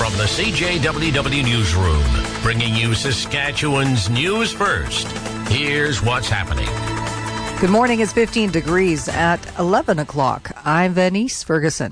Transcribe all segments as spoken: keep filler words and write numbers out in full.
From the C J W W Newsroom, bringing you Saskatchewan's news first. Here's what's happening. Good morning. It's fifteen degrees at eleven o'clock. I'm Venice Ferguson.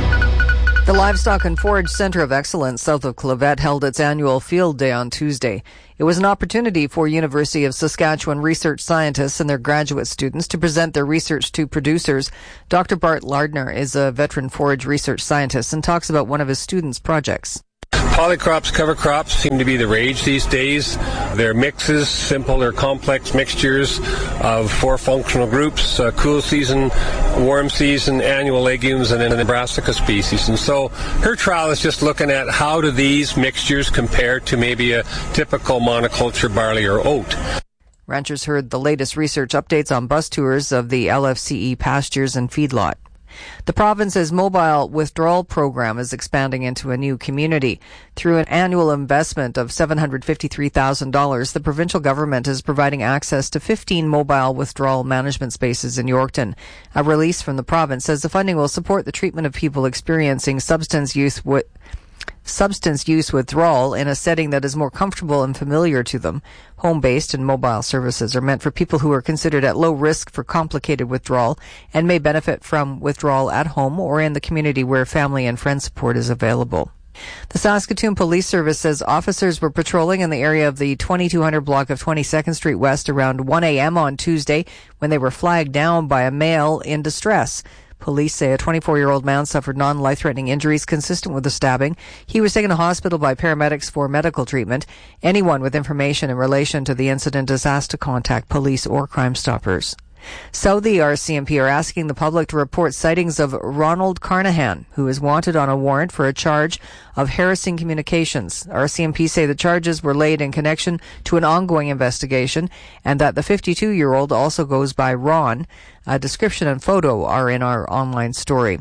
The Livestock and Forage Centre of Excellence south of Clavet held its annual field day on Tuesday. It was an opportunity for University of Saskatchewan research scientists and their graduate students to present their research to producers. Doctor Bart Lardner is a veteran forage research scientist and talks about one of his students' projects. Polycrops, cover crops seem to be the rage these days. They're mixes, simple or complex mixtures of four functional groups, uh, cool season, warm season, annual legumes, and then the brassica species. And so her trial is just looking at how do these mixtures compare to maybe a typical monoculture barley or oat. Ranchers heard the latest research updates on bus tours of the L F C E pastures and feedlot. The province's mobile withdrawal program is expanding into a new community. Through an annual investment of seven hundred fifty-three thousand dollars, the provincial government is providing access to fifteen mobile withdrawal management spaces in Yorkton. A release from the province says the funding will support the treatment of people experiencing substance use with substance use withdrawal in a setting that is more comfortable and familiar to them. Home-based and mobile services are meant for people who are considered at low risk for complicated withdrawal and may benefit from withdrawal at home or in the community where family and friend support is available. The Saskatoon Police Service says officers were patrolling in the area of the twenty-two hundred block of twenty-second Street West around one a.m. on Tuesday when they were flagged down by a male in distress. Police say a twenty-four-year-old man suffered non-life-threatening injuries consistent with the stabbing. He was taken to hospital by paramedics for medical treatment. Anyone with information in relation to the incident is asked to contact police or Crime Stoppers. Southey R C M P are asking the public to report sightings of Ronald Carnahan, who is wanted on a warrant for a charge of harassing communications. R C M P say the charges were laid in connection to an ongoing investigation and that the fifty-two-year-old also goes by Ron. A description and photo are in our online story.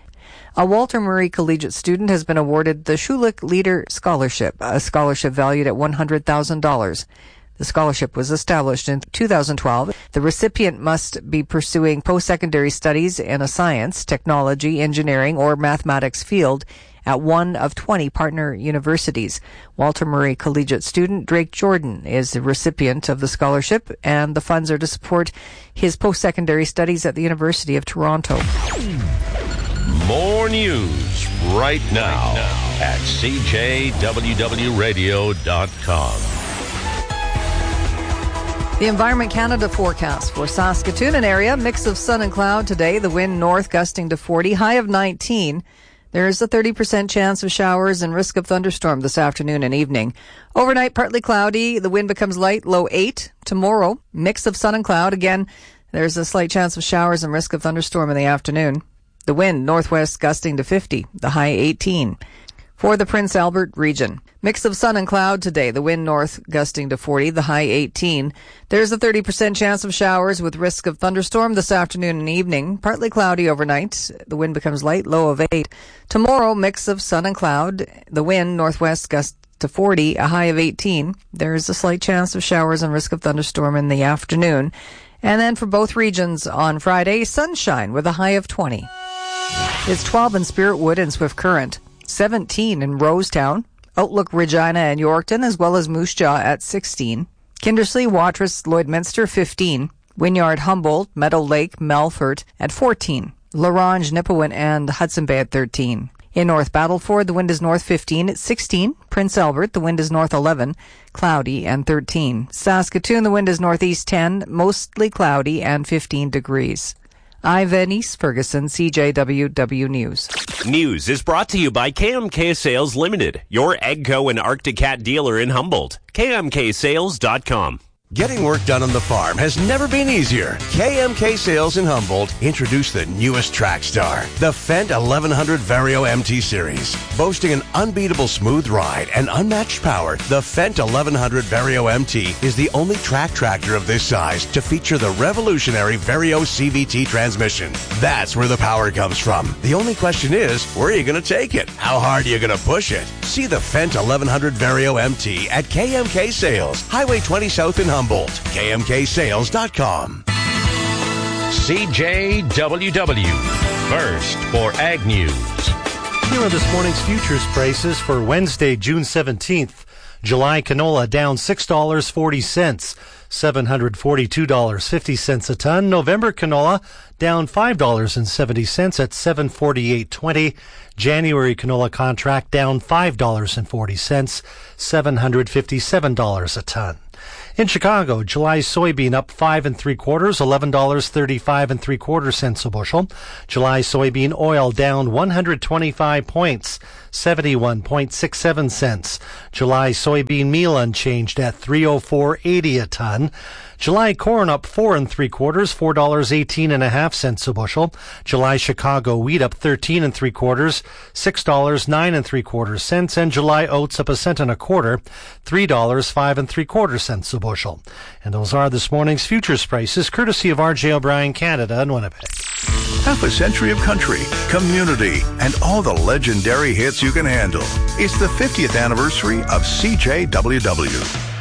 A Walter Murray Collegiate student has been awarded the Schulich Leader Scholarship, a scholarship valued at one hundred thousand dollars. The scholarship was established in two thousand twelve. The recipient must be pursuing post-secondary studies in a science, technology, engineering, or mathematics field at one of twenty partner universities. Walter Murray Collegiate student Drake Jordan is the recipient of the scholarship, and the funds are to support his post-secondary studies at the University of Toronto. More news right now, right now. At C J W W radio dot com. The Environment Canada forecast for Saskatoon and area, mix of sun and cloud today. The wind north gusting to forty, high of nineteen. There's a thirty percent chance of showers and risk of thunderstorm this afternoon and evening. Overnight, partly cloudy. The wind becomes light, low eight. Tomorrow, mix of sun and cloud. Again, there's a slight chance of showers and risk of thunderstorm in the afternoon. The wind northwest gusting to fifty, the high eighteen. For the Prince Albert region, mix of sun and cloud today. The wind north gusting to forty, the high eighteen. There's a thirty percent chance of showers with risk of thunderstorm this afternoon and evening. Partly cloudy overnight. The wind becomes light, low of eight. Tomorrow, mix of sun and cloud. The wind northwest gust to forty, a high of eighteen. There's a slight chance of showers and risk of thunderstorm in the afternoon. And then for both regions on Friday, sunshine with a high of twenty. It's twelve in Spiritwood and Swift Current. seventeen in Rosetown, Outlook, Regina, and Yorkton, as well as Moose Jaw at sixteen. Kindersley, Watrous, Lloydminster, fifteen. Wynyard, Humboldt, Meadow Lake, Melfort at fourteen. Larange, Nipawin, and Hudson Bay at thirteen. In North Battleford, the wind is north fifteen at sixteen. Prince Albert, the wind is north eleven, cloudy, and thirteen. Saskatoon, the wind is northeast ten, mostly cloudy, and fifteen degrees. I'm Venice Ferguson, C J W W News. News is brought to you by K M K Sales Limited, your AGCO and Arctic Cat dealer in Humboldt. K M K sales dot com. Getting work done on the farm has never been easier. K M K Sales in Humboldt introduced the newest track star, the Fendt eleven hundred Vario M T Series. Boasting an unbeatable smooth ride and unmatched power, the Fendt eleven hundred Vario M T is the only track tractor of this size to feature the revolutionary Vario C V T transmission. That's where the power comes from. The only question is, where are you going to take it? How hard are you going to push it? See the Fendt eleven hundred Vario M T at K M K Sales, Highway twenty South in Humboldt. K M K sales dot com. C J W W, first for Ag News. Here are this morning's futures prices for Wednesday, June seventeenth. July canola down six dollars and forty cents, seven hundred forty-two dollars and fifty cents a ton. November canola down five dollars and seventy cents at seven forty-eight twenty. January canola contract down five dollars and forty cents, seven hundred fifty-seven dollars a ton. In Chicago, July soybean up five and three quarters, eleven dollars thirty-five and three quarter cents a bushel. July soybean oil down one hundred twenty-five points, seventy-one point six seven cents. July soybean meal unchanged at three oh four eighty a ton. July corn up four and three quarters, four dollars eighteen and a half cents a bushel. July Chicago wheat up thirteen and three quarters, six dollars nine and three quarter cents, and July oats up a cent and a quarter, three dollars five and three quarter cents a bushel. And those are this morning's futures prices, courtesy of R J O'Brien Canada in Winnipeg. Half a century of country, community, and all the legendary hits you can handle. It's the fiftieth anniversary of C J W W.